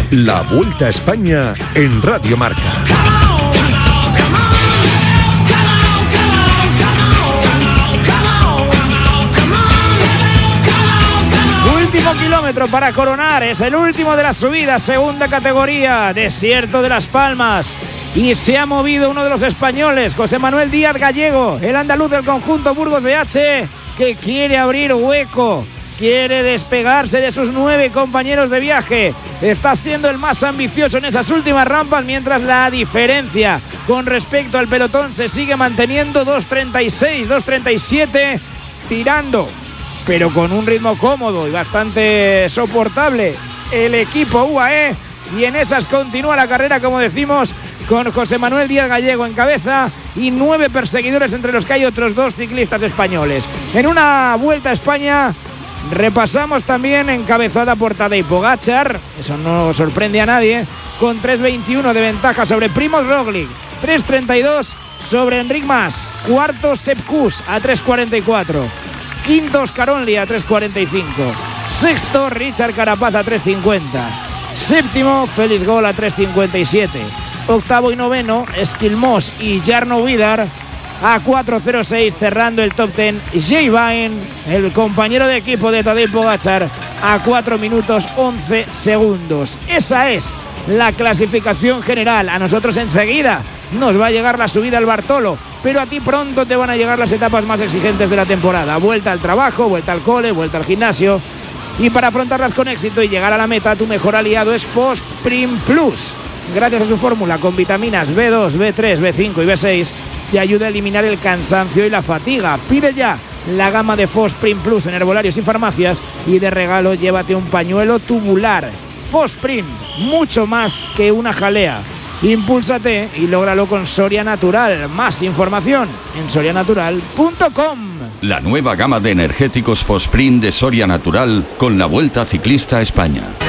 La Vuelta a España en Radio Marca. Último kilómetro para coronar, es el último de la subida, segunda categoría, Desierto de las Palmas. Y se ha movido uno de los españoles, José Manuel Díaz Gallego, el andaluz del conjunto Burgos BH, que quiere abrir hueco, quiere despegarse de sus 9 compañeros de viaje. Está siendo el más ambicioso en esas últimas rampas, mientras la diferencia con respecto al pelotón se sigue manteniendo, 2.36, 2.37, tirando, pero con un ritmo cómodo y bastante soportable el equipo UAE. Y en esas continúa la carrera, como decimos, con José Manuel Díaz Gallego en cabeza y 9 perseguidores, entre los que hay otros 2 ciclistas españoles. En una Vuelta a España repasamos también encabezada por Tadej Pogačar, eso no sorprende a nadie, con 3.21 de ventaja sobre Primož Roglič, 3.32 sobre Enric Mas, cuarto Sepp Kuss a 3.44, quinto Óscar Onley a 3.45, sexto Richard Carapaz a 3.50, séptimo Félix Gol a 3.57, octavo y noveno Esquilmós y Jarno Vidar a 4.06, cerrando el top 10 Jay Vine, el compañero de equipo de Tadej Pogačar, a 4 minutos 11 segundos. Esa es la clasificación general. A nosotros enseguida nos va a llegar la subida al Bartolo, pero a ti pronto te van a llegar las etapas más exigentes de la temporada. Vuelta al trabajo, vuelta al cole, vuelta al gimnasio. Y para afrontarlas con éxito y llegar a la meta, tu mejor aliado es Fosprin Plus. Gracias a su fórmula con vitaminas B2, B3, B5 y B6, te ayuda a eliminar el cansancio y la fatiga. Pide ya la gama de Fosprin Plus en herbolarios y farmacias, y de regalo llévate un pañuelo tubular. Fosprin, mucho más que una jalea. Impúlsate y lógralo con Soria Natural. Más información en sorianatural.com. La nueva gama de energéticos Fosprin de Soria Natural con la Vuelta Ciclista a España.